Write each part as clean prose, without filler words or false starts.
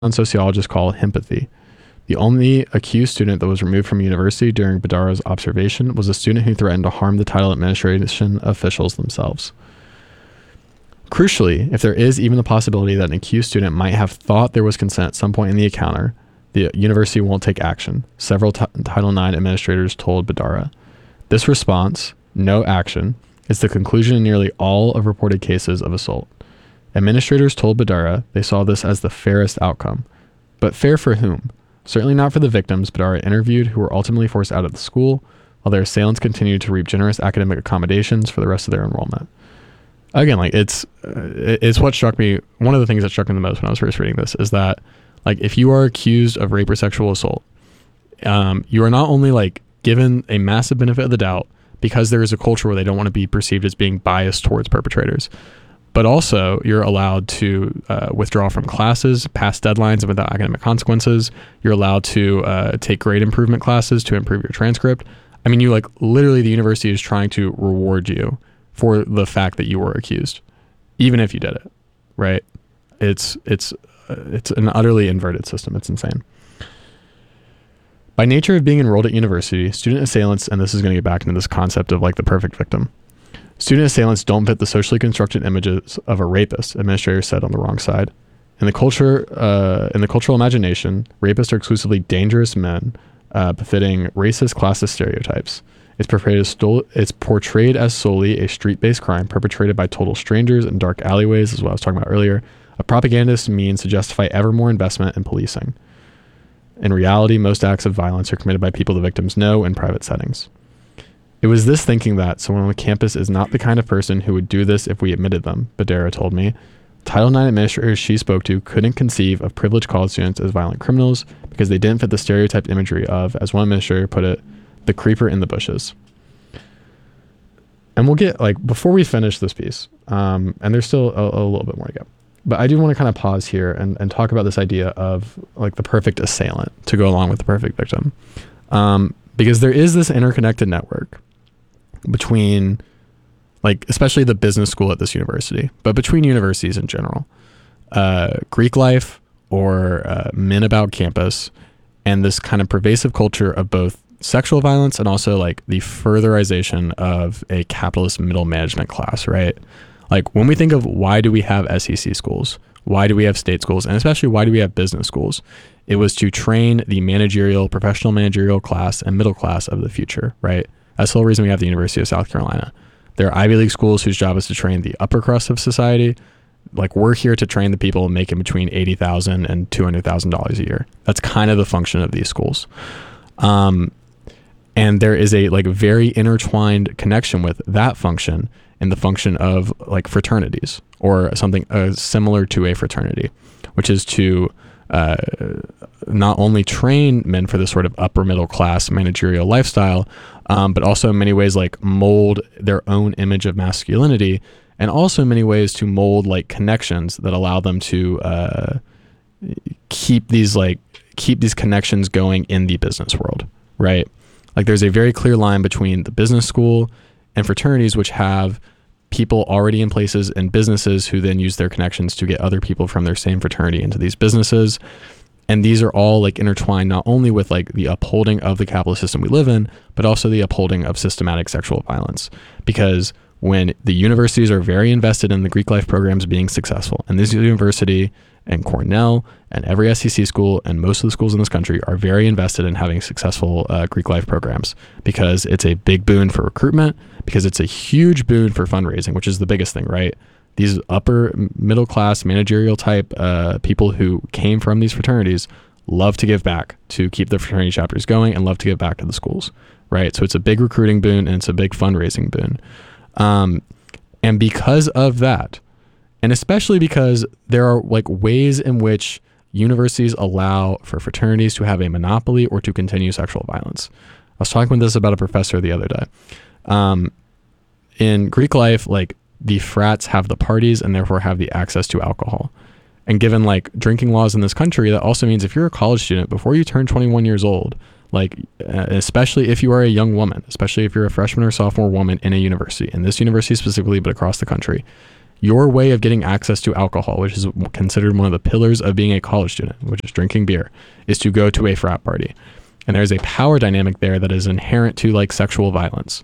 sociologists call himpathy. The only accused student that was removed from university during Badara's observation was a student who threatened to harm the title administration officials themselves. Crucially, if there is even the possibility that an accused student might have thought there was consent at some point in the encounter, the university won't take action, several Title IX administrators told Badara. This response, no action, is the conclusion in nearly all of reported cases of assault. Administrators told Badara they saw this as the fairest outcome. But fair for whom? Certainly not for the victims Badara interviewed, who were ultimately forced out of the school, while their assailants continued to reap generous academic accommodations for the rest of their enrollment. Again, like it's what struck me. One of the things that struck me the most when I was first reading this is that, like, if you are accused of rape or sexual assault, you are not only like given a massive benefit of the doubt because there is a culture where they don't want to be perceived as being biased towards perpetrators, but also you're allowed to withdraw from classes past deadlines and without academic consequences. You're allowed to take grade improvement classes to improve your transcript. I mean, you like literally the university is trying to reward you for the fact that you were accused, even if you did it, right? It's an utterly inverted system. It's insane. By nature of being enrolled at university, student assailants, and this is going to get back into this concept of like the perfect victim, student assailants don't fit the socially constructed images of a rapist, administrators said on the wrong side. In the cultural imagination, rapists are exclusively dangerous men, befitting racist, classist stereotypes. It's portrayed as solely a street-based crime perpetrated by total strangers in dark alleyways, as what I was talking about earlier, a propagandist means to justify ever more investment in policing. In reality, most acts of violence are committed by people the victims know in private settings. It was this thinking that someone on the campus is not the kind of person who would do this if we admitted them, Badara told me. Title IX administrators she spoke to couldn't conceive of privileged college students as violent criminals because they didn't fit the stereotyped imagery of, as one administrator put it, the creeper in the bushes. And we'll get, like, before we finish this piece, and there's still a little bit more to go, but I do want to kind of pause here and talk about this idea of, like, the perfect assailant to go along with the perfect victim. Because there is this interconnected network between, like, especially the business school at this university, but between universities in general, Greek life or men about campus, and this kind of pervasive culture of both sexual violence and also like the furtherization of a capitalist middle management class, right? Like when we think of why do we have SEC schools, why do we have state schools, and especially why do we have business schools? It was to train the professional managerial class and middle class of the future, right? That's the whole reason we have the University of South Carolina. They're Ivy League schools whose job is to train the upper crust of society. Like we're here to train the people making between $80,000 and $200,000 a year. That's kind of the function of these schools. And there is a like very intertwined connection with that function and the function of like fraternities or something similar to a fraternity, which is to not only train men for this sort of upper middle class managerial lifestyle, but also in many ways like mold their own image of masculinity, and also in many ways to mold like connections that allow them to keep these connections going in the business world, right? Like there's a very clear line between the business school and fraternities, which have people already in places and businesses who then use their connections to get other people from their same fraternity into these businesses. And these are all like intertwined not only with like the upholding of the capitalist system we live in, but also the upholding of systematic sexual violence. Because when the universities are very invested in the Greek life programs being successful, and this university and Cornell and every SEC school and most of the schools in this country are very invested in having successful Greek life programs, because it's a big boon for recruitment, because it's a huge boon for fundraising, which is the biggest thing, right? These upper middle class managerial type people who came from these fraternities love to give back to keep the fraternity chapters going and love to give back to the schools, right? So it's a big recruiting boon and it's a big fundraising boon. And because of that, and especially because there are like ways in which universities allow for fraternities to have a monopoly or to continue sexual violence. I was talking with this about a professor the other day. In Greek life, like the frats have the parties and therefore have the access to alcohol. And given like drinking laws in this country, that also means if you're a college student, before you turn 21 years old, like especially if you are a young woman, especially if you're a freshman or sophomore woman in a university, in this university specifically, but across the country, Your way of getting access to alcohol, which is considered one of the pillars of being a college student, which is drinking beer, is to go to a frat party. And there's a power dynamic there that is inherent to like sexual violence.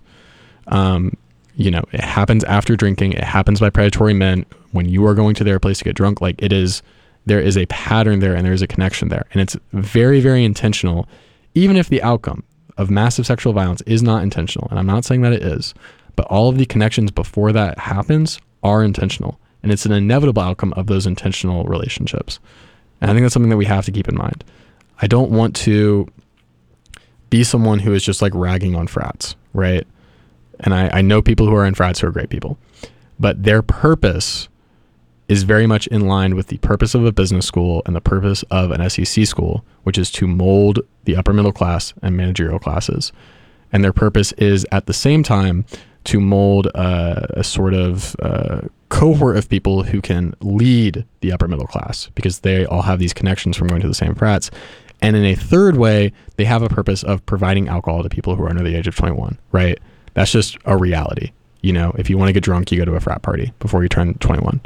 It happens after drinking. It happens by predatory men when you are going to their place to get drunk. Like there is a pattern there and there is a connection there. And it's very, very intentional, even if the outcome of massive sexual violence is not intentional. And I'm not saying that it is, but all of the connections before that happens are intentional. And it's an inevitable outcome of those intentional relationships. And I think that's something that we have to keep in mind. I don't want to be someone who is just like ragging on frats, right? And I know people who are in frats who are great people, but their purpose is very much in line with the purpose of a business school and the purpose of an SEC school, which is to mold the upper middle class and managerial classes. And their purpose is at the same time to mold a sort of cohort of people who can lead the upper middle class because they all have these connections from going to the same frats. And in a third way, they have a purpose of providing alcohol to people who are under the age of 21, right? That's just a reality. If you want to get drunk, you go to a frat party before you turn 21.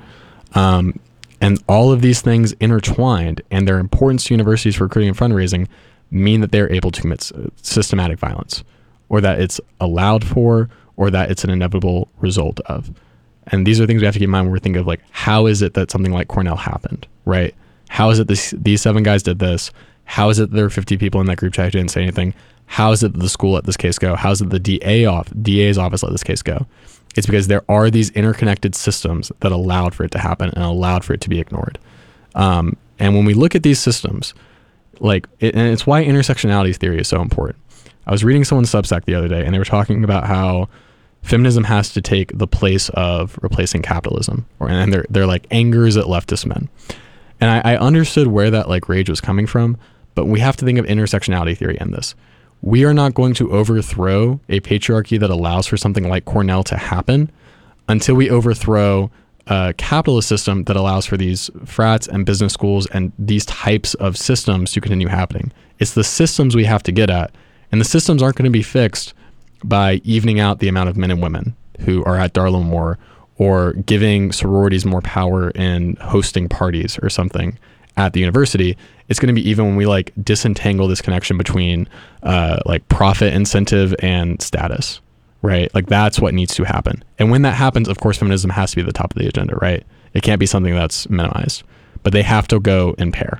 And all of these things intertwined and their importance to universities for recruiting and fundraising mean that they're able to commit systematic violence, or that it's allowed for, or that it's an inevitable result of. And these are things we have to keep in mind when we're thinking of like, how is it that something like Cornell happened, right? How is it these 7 guys did this? How is it that there were 50 people in that group chat who didn't say anything? How is it that the school let this case go? How is it the DA's office let this case go? It's because there are these interconnected systems that allowed for it to happen and allowed for it to be ignored. And when we look at these systems, and it's why intersectionality theory is so important. I was reading someone's Substack the other day, and they were talking about how feminism has to take the place of replacing capitalism, and they're like angers at leftist men. And I understood where that like rage was coming from, but we have to think of intersectionality theory in this. We are not going to overthrow a patriarchy that allows for something like Cornell to happen until we overthrow a capitalist system that allows for these frats and business schools and these types of systems to continue happening. It's the systems we have to get at, and the systems aren't going to be fixed by evening out the amount of men and women who are at Darla Moore or giving sororities more power in hosting parties or something at the university. It's going to be even when we like disentangle this connection between like profit incentive and status, right? Like that's what needs to happen. And when that happens, of course, feminism has to be at the top of the agenda, right? It can't be something that's minimized, but they have to go in pair.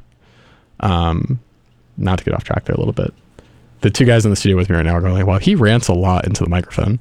Not to get off track there a little bit. The 2 guys in the studio with me right now are going like, wow, he rants a lot into the microphone.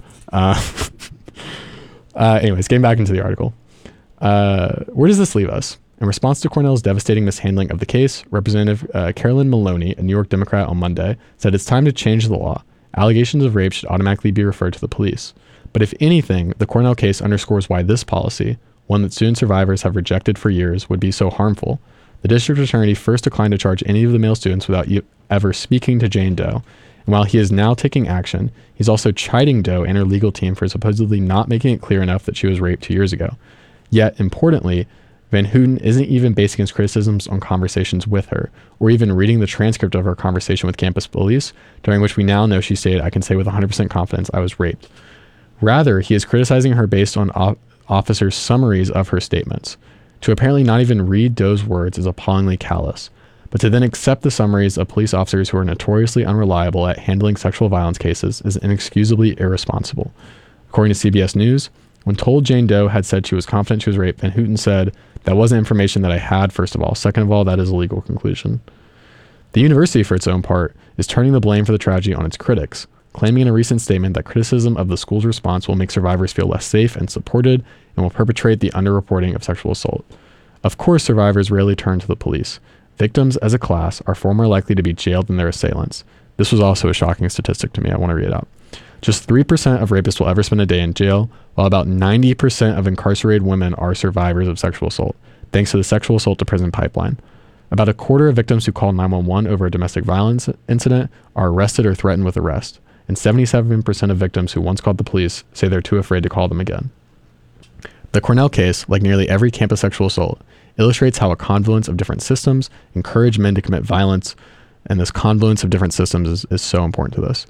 Anyways, getting back into the article. Where does this leave us? In response to Cornell's devastating mishandling of the case, Representative Carolyn Maloney, a New York Democrat, on Monday, said it's time to change the law. Allegations of rape should automatically be referred to the police. But if anything, the Cornell case underscores why this policy, one that student survivors have rejected for years, would be so harmful. The district attorney first declined to charge any of the male students without ever speaking to Jane Doe. And while he is now taking action, he's also chiding Doe and her legal team for supposedly not making it clear enough that she was raped 2 years ago. Yet, importantly, Van Houten isn't even basing his criticisms on conversations with her, or even reading the transcript of her conversation with campus police, during which we now know she stated, "I can say with 100% confidence I was raped." Rather, he is criticizing her based on officers' summaries of her statements. To apparently not even read Doe's words is appallingly callous, but to then accept the summaries of police officers who are notoriously unreliable at handling sexual violence cases is inexcusably irresponsible. According to CBS News, when told Jane Doe had said she was confident she was raped, Van Houten said, "That wasn't information that I had, first of all. Second of all, that is a legal conclusion." The university, for its own part, is turning the blame for the tragedy on its critics, claiming in a recent statement that criticism of the school's response will make survivors feel less safe and supported and will perpetuate the underreporting of sexual assault. Of course, survivors rarely turn to the police. Victims, as a class, are far more likely to be jailed than their assailants. This was also a shocking statistic to me. I want to read it out. Just 3% of rapists will ever spend a day in jail, while about 90% of incarcerated women are survivors of sexual assault, thanks to the sexual assault to prison pipeline. About a quarter of victims who call 911 over a domestic violence incident are arrested or threatened with arrest, and 77% of victims who once called the police say they're too afraid to call them again. The Cornell case, like nearly every campus sexual assault, illustrates how a confluence of different systems encourage men to commit violence, and this confluence of different systems is so important to this.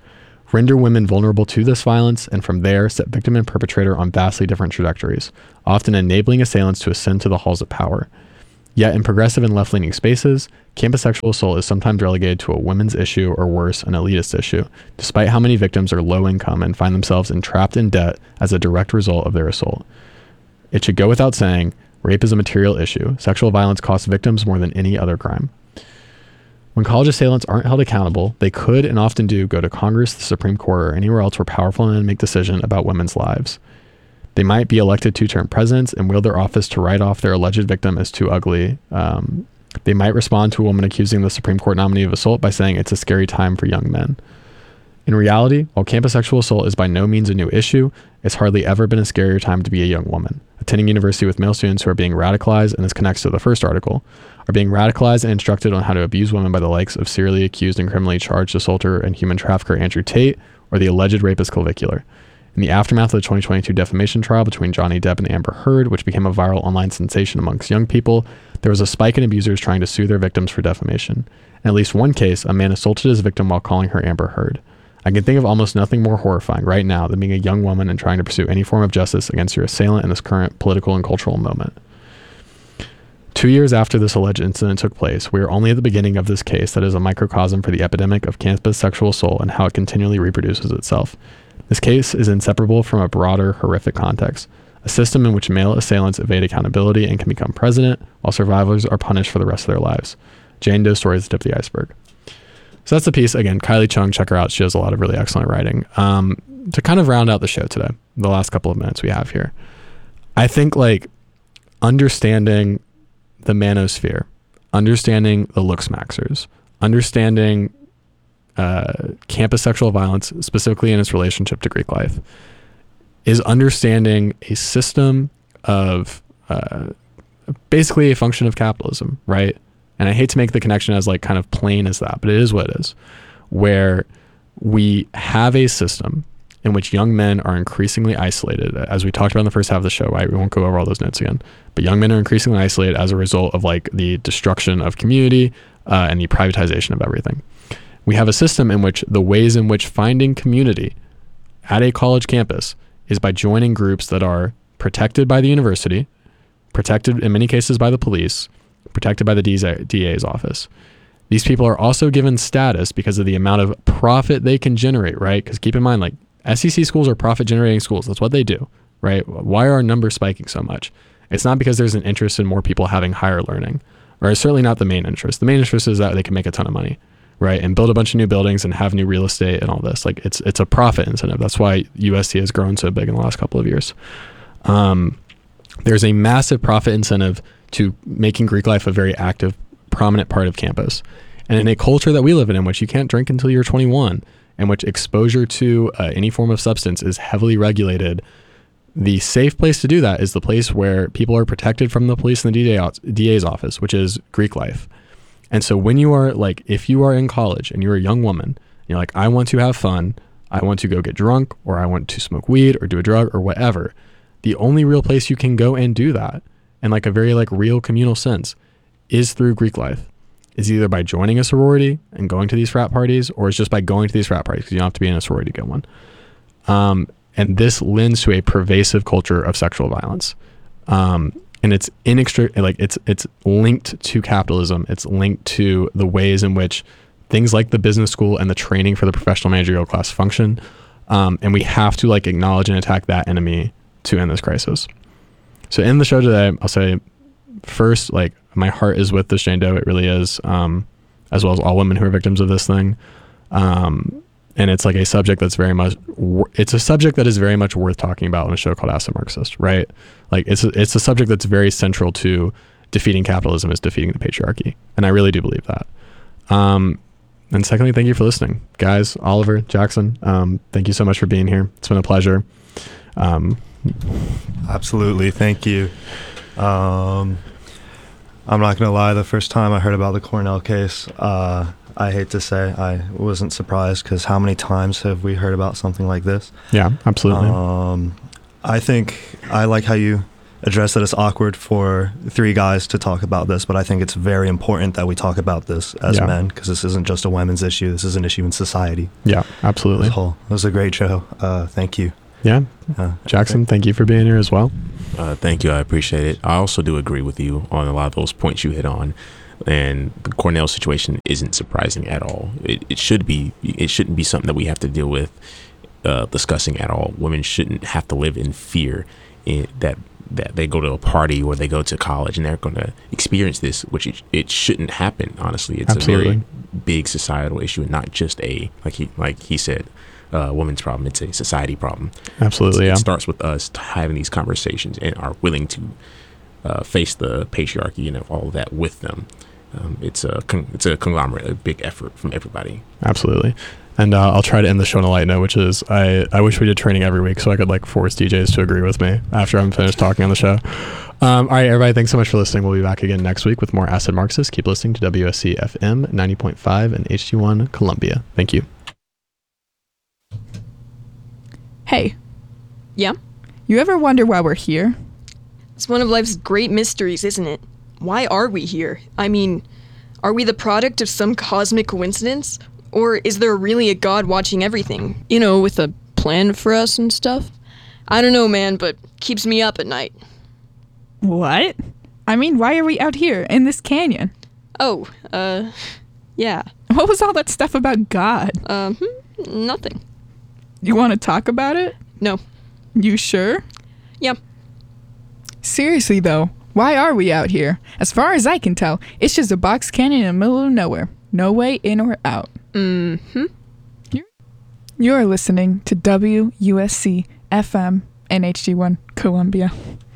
render women vulnerable to this violence, and from there set victim and perpetrator on vastly different trajectories, often enabling assailants to ascend to the halls of power. Yet in progressive and left-leaning spaces, campus sexual assault is sometimes relegated to a women's issue or worse, an elitist issue, despite how many victims are low income and find themselves entrapped in debt as a direct result of their assault. It should go without saying, rape is a material issue. Sexual violence costs victims more than any other crime. When college assailants aren't held accountable, they could and often do go to Congress, the Supreme Court, or anywhere else where powerful men make decisions about women's lives. They might be elected two-term presidents and wield their office to write off their alleged victim as too ugly. They might respond to a woman accusing the Supreme Court nominee of assault by saying it's a scary time for young men. In reality, while campus sexual assault is by no means a new issue, it's hardly ever been a scarier time to be a young woman. Attending university with male students who are being radicalized, and this connects to the first article, are being radicalized and instructed on how to abuse women by the likes of serially accused and criminally charged assaulter and human trafficker Andrew Tate, or the alleged rapist Clavicular. In the aftermath of the 2022 defamation trial between Johnny Depp and Amber Heard, which became a viral online sensation amongst young people, there was a spike in abusers trying to sue their victims for defamation. In at least one case, a man assaulted his victim while calling her Amber Heard. I can think of almost nothing more horrifying right now than being a young woman and trying to pursue any form of justice against your assailant in this current political and cultural moment. 2 years after this alleged incident took place, we are only at the beginning of this case that is a microcosm for the epidemic of campus sexual assault and how it continually reproduces itself. This case is inseparable from a broader, horrific context, a system in which male assailants evade accountability and can become president, while survivors are punished for the rest of their lives. Jane Doe's story is the tip of the iceberg. So that's the piece. Again, Kylie Chung, check her out. She has a lot of really excellent writing. To kind of round out the show today, the last couple of minutes we have here, I think like understanding the manosphere, understanding the looksmaxers, understanding campus sexual violence, specifically in its relationship to Greek life, is understanding a system of basically a function of capitalism, right? And I hate to make the connection as like kind of plain as that, but it is what it is, where we have a system in which young men are increasingly isolated, as we talked about in the first half of the show, right? We won't go over all those notes again, but young men are increasingly isolated as a result of like the destruction of community and the privatization of everything. We have a system in which the ways in which finding community at a college campus is by joining groups that are protected by the university, protected in many cases by the police, protected by the DA's office. These people are also given status because of the amount of profit they can generate, right? Because keep in mind, like SEC schools are profit generating schools. That's what they do, right? Why are our numbers spiking so much? It's not because there's an interest in more people having higher learning, or it's certainly not the main interest. The main interest is that they can make a ton of money, right? And build a bunch of new buildings and have new real estate and all this. Like it's a profit incentive. That's why USC has grown so big in the last couple of years. There's a massive profit incentive to making Greek life a very active, prominent part of campus. And in a culture that we live in which you can't drink until you're 21, in which exposure to any form of substance is heavily regulated, the safe place to do that is the place where people are protected from the police and the DA's office, which is Greek life. And so when you are like, if you are in college and you're a young woman, you're like, I want to have fun, I want to go get drunk, or I want to smoke weed or do a drug or whatever, the only real place you can go and do that in like a very like real communal sense is through Greek life. Is either by joining a sorority and going to these frat parties, or it's just by going to these frat parties because you don't have to be in a sorority to get one. And this lends to a pervasive culture of sexual violence. And it's it's linked to capitalism. It's linked to the ways in which things like the business school and the training for the professional managerial class function. And we have to like acknowledge and attack that enemy to end this crisis. So in the show today, I'll say first, like my heart is with this Jane Doe. It really is, as well as all women who are victims of this thing. And it's like a subject that's very much, it's a subject that is very much worth talking about in a show called Ask the Marxist, right? Like it's a subject that's very central to defeating capitalism is defeating the patriarchy. And I really do believe that. And secondly, thank you for listening, guys. Oliver, Jackson, thank you so much for being here. It's been a pleasure. Absolutely. Thank you. I'm not going to lie. The first time I heard about the Cornell case, I hate to say I wasn't surprised, because how many times have we heard about something like this? Yeah, absolutely. I think I like how you address that it's awkward for three guys to talk about this, but I think it's very important that we talk about this as men, because this isn't just a women's issue. This is an issue in society. Yeah, absolutely. It was a great show. Thank you. Yeah. Jackson, thank you for being here as well. Thank you. I appreciate it. I also do agree with you on a lot of those points you hit on. And the Cornell situation isn't surprising at all. It shouldn't be something that we have to deal with discussing at all. Women shouldn't have to live in fear that they go to a party or they go to college and they're going to experience this, which it shouldn't happen. Honestly, it's Absolutely. a very big societal issue and not just a like he said, woman's problem. It's a society problem. Absolutely. It starts with us having these conversations and are willing to face the patriarchy and all of that with them. It's a conglomerate, a big effort from everybody. Absolutely. And I'll try to end the show on a light note, which is I wish we did training every week so I could force DJs to agree with me after I'm finished talking on the show. All right, everybody, thanks so much for listening. We'll be back again next week with more Acid Marxist. Keep listening to WSC FM 90.5 and HD1 Columbia. Thank you. Hey, Yeah? you ever wonder why we're here? It's one of life's great mysteries, isn't it? Why are we here? I mean, are we the product of some cosmic coincidence? Or is there really a God watching everything? You know, with a plan for us and stuff? I don't know, man, but keeps me up at night. What? I mean, why are we out here in this canyon? Oh, yeah. What was all that stuff about God? Nothing. You want to talk about it? No. You sure? Yeah. Seriously, though, why are we out here? As far as I can tell, it's just a box canyon in the middle of nowhere. No way in or out. Mm-hmm. You're listening to WUSC FM and HD1 Columbia.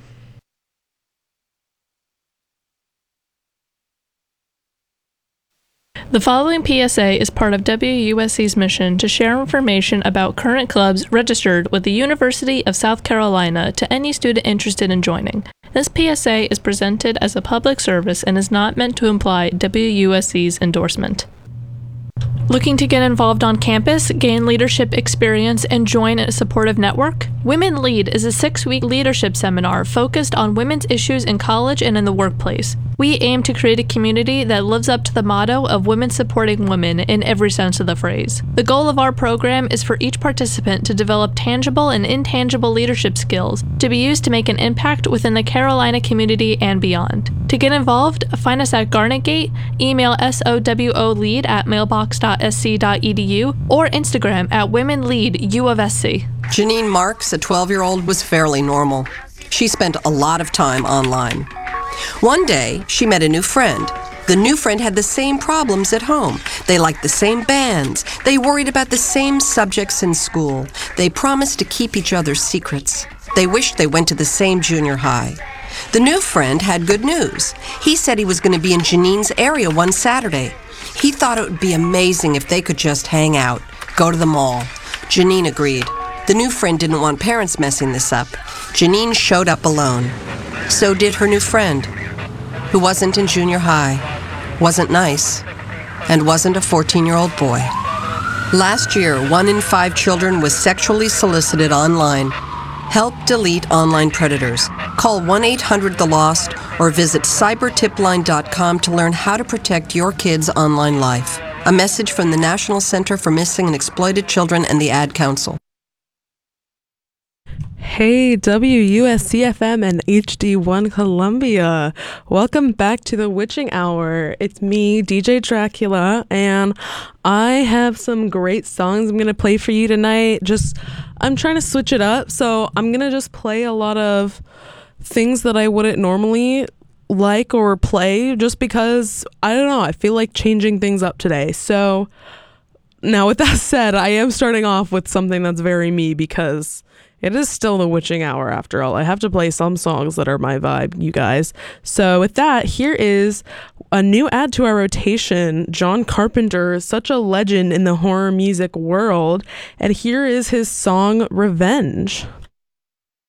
The following PSA is part of WUSC's mission to share information about current clubs registered with the University of South Carolina to any student interested in joining. This PSA is presented as a public service and is not meant to imply WUSC's endorsement. Looking to get involved on campus, gain leadership experience, and join a supportive network? Women Lead is a 6-week leadership seminar focused on women's issues in college and in the workplace. We aim to create a community that lives up to the motto of women supporting women in every sense of the phrase. The goal of our program is for each participant to develop tangible and intangible leadership skills to be used to make an impact within the Carolina community and beyond. To get involved, find us at Garnet Gate, email sowolead@mailbox.sc.edu, or Instagram at WomenLeadUofSC. Janine Marks, a 12-year-old, was fairly normal. She spent a lot of time online. One day, she met a new friend. The new friend had the same problems at home. They liked the same bands. They worried about the same subjects in school. They promised to keep each other's secrets. They wished they went to the same junior high. The new friend had good news. He said he was going to be in Janine's area one Saturday. He thought it would be amazing if they could just hang out, go to the mall. Janine agreed. The new friend didn't want parents messing this up. Janine showed up alone. So did her new friend, who wasn't in junior high, wasn't nice, and wasn't a 14-year-old boy. Last year, 1 in 5 children was sexually solicited online. Help delete online predators. Call 1-800-THE-LOST or visit cybertipline.com to learn how to protect your kids' online life. A message from the National Center for Missing and Exploited Children and the Ad Council. Hey, WUSC-FM and HD1 Columbia. Welcome back to the Witching Hour. It's me, DJ Dracula, and I have some great songs I'm going to play for you tonight. I'm trying to switch it up, so I'm going to just play a lot of things that I wouldn't normally like or play just because, I don't know, I feel like changing things up today. So now with that said, I am starting off with something that's very me because it is still the Witching Hour after all. I have to play some songs that are my vibe, you guys. So with that, here is a new add to our rotation. John Carpenter is such a legend in the horror music world, and here is his song Revenge.